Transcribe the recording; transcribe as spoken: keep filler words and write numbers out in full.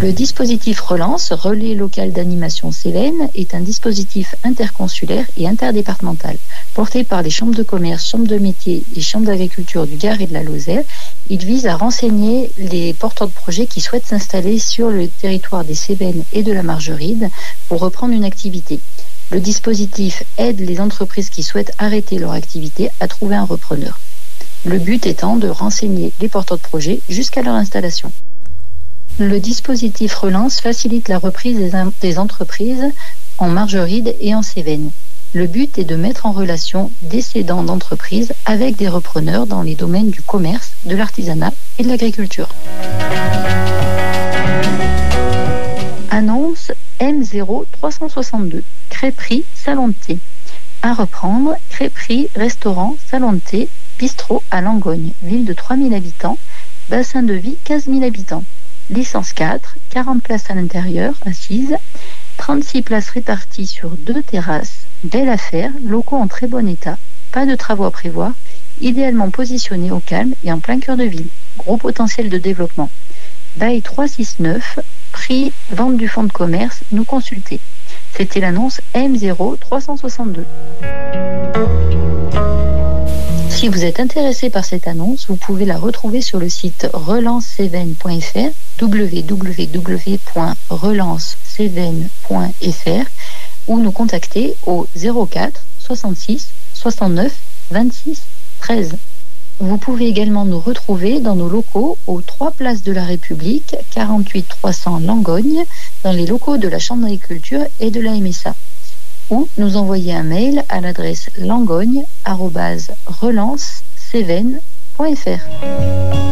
Le dispositif Relance, Relais local d'animation Cévennes, est un dispositif interconsulaire et interdépartemental. Porté par les chambres de commerce, chambres de métiers et chambres d'agriculture du Gard et de la Lozère, il vise à renseigner les porteurs de projets qui souhaitent s'installer sur le territoire des Cévennes et de la Margeride pour reprendre une activité. Le dispositif aide les entreprises qui souhaitent arrêter leur activité à trouver un repreneur. Le but étant de renseigner les porteurs de projets jusqu'à leur installation. Le dispositif Relance facilite la reprise des, in- des entreprises en Margeride et en Cévennes. Le but est de mettre en relation des cédants d'entreprises avec des repreneurs dans les domaines du commerce, de l'artisanat et de l'agriculture. Annonce M zéro trois cent soixante-deux, crêperie Salon de thé. À reprendre, crêperie, restaurant, salon de thé, bistrot à Langogne, ville de trois mille habitants, bassin de vie quinze mille habitants. Licence quatre, quarante places à l'intérieur, assises, trente-six places réparties sur deux terrasses. Belle affaire, locaux en très bon état, pas de travaux à prévoir, idéalement positionnés au calme et en plein cœur de ville. Gros potentiel de développement. Bail trois cent soixante-neuf, prix, vente du fonds de commerce, nous consulter. C'était l'annonce M zéro trois cent soixante-deux. Si vous êtes intéressé par cette annonce, vous pouvez la retrouver sur le site relance cévennes point f r, w w w point relance cévennes point f r, ou nous contacter au zéro quatre soixante-six soixante-neuf vingt-six treize. Vous pouvez également nous retrouver dans nos locaux aux trois places de la République, quarante-huit trois cents Langogne, dans les locaux de la Chambre d'agriculture et de la M S A. Ou nous envoyer un mail à l'adresse langogne arobase relance cévennes point f r.